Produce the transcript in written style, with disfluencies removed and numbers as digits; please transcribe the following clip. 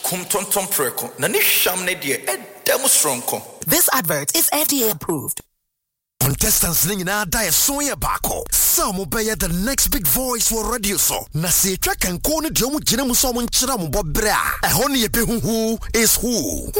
kum tonton preko na ne hwam ne de edam stronko. This advert is FDA approved. Contestants nyinaa da so ye bako. Some obey the next big voice for radio so. Na se twa kan ko ne de omu gina mu so mo nkyira mo bobra. Ehon ye be who is who.